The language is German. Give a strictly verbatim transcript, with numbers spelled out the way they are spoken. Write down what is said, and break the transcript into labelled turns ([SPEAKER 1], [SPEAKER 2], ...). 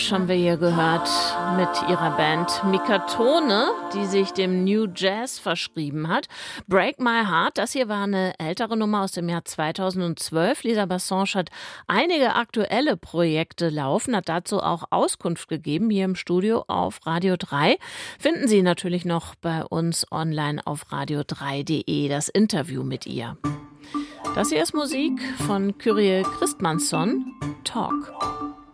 [SPEAKER 1] Haben wir hier gehört mit ihrer Band Mikatone, die sich dem New Jazz verschrieben hat. Break My Heart, das hier war eine ältere Nummer aus dem Jahr zweitausendzwölf. Lisa Bassange hat einige aktuelle Projekte laufen, hat dazu auch Auskunft gegeben hier im Studio auf Radio drei. Finden Sie natürlich noch bei uns online auf radio drei punkt de, das Interview mit ihr. Das hier ist Musik von Kyrill Kristmannsson, Talk.